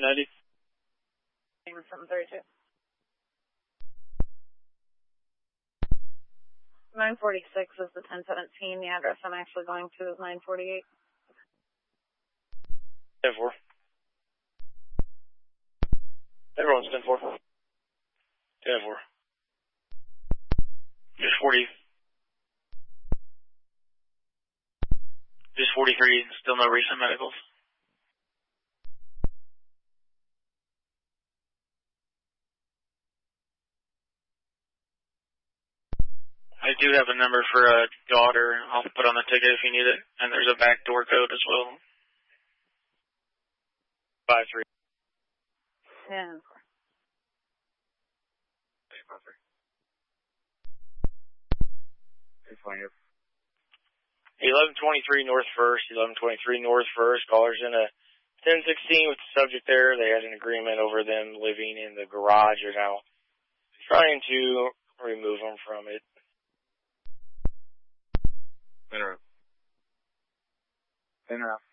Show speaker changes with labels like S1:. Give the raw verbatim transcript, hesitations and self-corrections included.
S1: nine ninety.
S2: seven thirty-two. nine forty-six is the ten seventeen. The address I'm actually going to is nine forty-eight.
S1: ten four. Everyone's ten four. ten four. Just forty. Just forty-three, still no recent medicals. I do have a number for a daughter. I'll put on the ticket if you need it. And there's a back door code as well. five three.
S2: ten four.
S1: eleven twenty-three North First, eleven twenty-three North First. Callers in a ten sixteen with the subject there. They had an agreement over them living in the garage. They're now trying to remove them from it.
S3: Interrupt. Interrupt.